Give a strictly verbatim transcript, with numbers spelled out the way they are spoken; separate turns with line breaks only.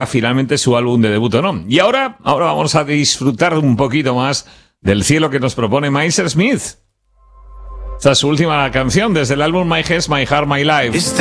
finalmente su álbum de debut o no. Y ahora, ahora vamos a disfrutar un poquito más del cielo que nos propone Miles Smith. Esta es su última canción desde el álbum My Head, My Heart, My Life.